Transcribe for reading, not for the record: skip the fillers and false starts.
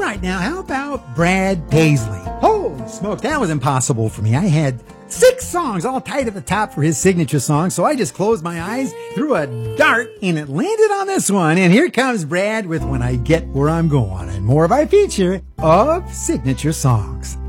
right, now, how about Brad Paisley? Holy smoke, that was impossible for me. I had 6 songs all tied at the top for his signature song, so I just closed my eyes, threw a dart, and it landed on this one. And here comes Brad with When I Get Where I'm Going, and more of our feature of signature songs.